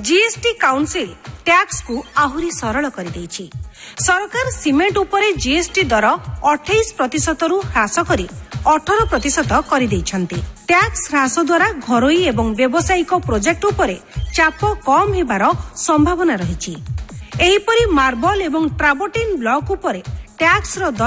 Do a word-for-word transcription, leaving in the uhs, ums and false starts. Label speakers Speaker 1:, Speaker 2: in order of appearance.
Speaker 1: GST council tax को आहुरी सरल कर देछि। सरकार सीमेंट उपरे जीएसटी दर अट्ठाईस प्रतिशत रु ह्रास करी अठारह प्रतिशत कर देइछन्ति। टैक्स ह्रास द्वारा घरोई एवं व्यावसायिक प्रोजेक्ट उपरे चाप कम हेबार संभावना रहिछि। एहिपरि मार्बल एवं ट्राबोटिन ब्लॉक उपरे टैक्स रो